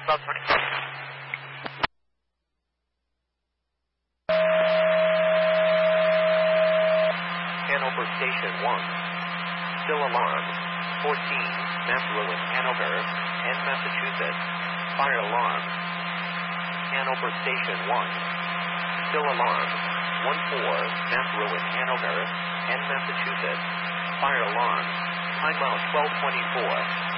1224. Hanover Station 1. Still alarmed. 14, mass ruin, Hanover, and Massachusetts. Fire alarm. Hanover Station 1. Still alarmed. 14, mass ruin, Hanover, and Massachusetts. Fire alarm. Time out 1224.